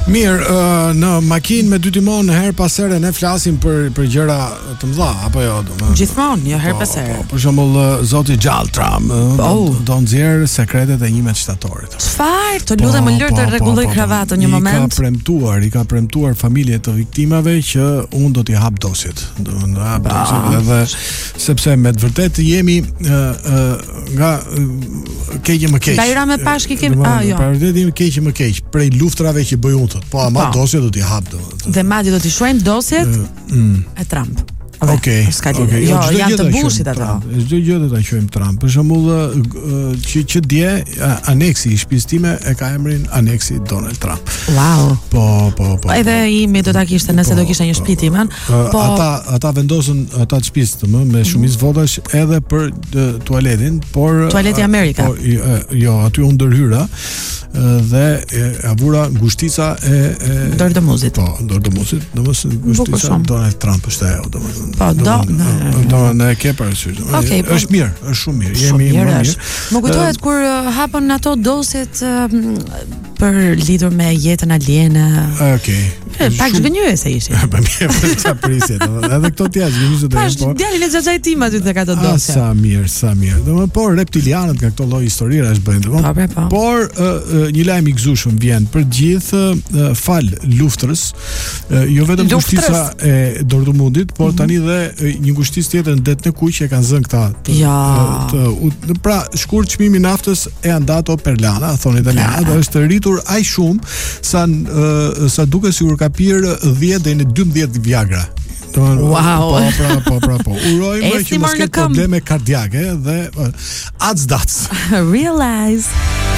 Mirë, në makinë me dy timon her pas here ne flasim për gjëra të mëdha apo jo, gjithmonë, jo her pas here. Për shembull, zoti Gjall Trump do nxjerr sekretet e 11 shtatorit. Çfarë? Të lutem më lër të rregulloj kravatën një moment. I ka premtuar familjet të viktimave që unë do t'i hap dosjet. Do të hap dosjet edhe sepse me të vërtetë jemi nga keqë më keq. Bajrame Pashki kemi, jo. Për jemi keqë më keq prej luftrave që bëj unë. Po ama dosjet do t'i hap dhe madje do t'i shuajmë dosjet e Trump. Okej. Jo, janë të bushit ato. Çdo gjë do ta quajmë Trump. Për shembull, që dje aneksi i shtëpisë time e ka emrin aneksi Donald Trump. Wow. Po. Edhe imi do ta kishte nëse do kishte një shtëpi timen. Po ata vendosën ata shtëpisë me shumicë votash edhe për tualetin, por tualeti Amerika. Jo, aty u ndërhyra dhe e vura ngushtica e Dordomuzit. Po, Dordomuzit, domosdoshmë ngushtica Donald Trump është ajo, domosdoshmë. Po, do ne ke parasysh. Është mirë, është shumë mirë. Jemi më mirë. Më kujtohet kur hapën ato dosjet për lidhur me jetën aliene. Okej. Pak zgënjyese ishin. Po mirë, sa prisje, edhe këto t'ja zgënjyese të po. Djalin e xhaxhait tim aty tek ato dosje. Sa mirë. Domethënë por reptilianët nga këto lloj historira është bëjnë, domethënë. Por një lajm i gëzueshëm vjen për gjithë fal luftrës, jo vetëm ngushtica e Dortmundit, por tani dhe një ngushticë tjetër në det në Kuq e kanë zënë këta. Pra, shkurt çmimi i naftës e andato per lana, thonë italianët, është rritur aq shumë sa duket sikur ka pirë 10 deri në 12 Viagra. Wow. Po. Urojmë që mos ketë probleme kardiake dhe atsdats. Realize.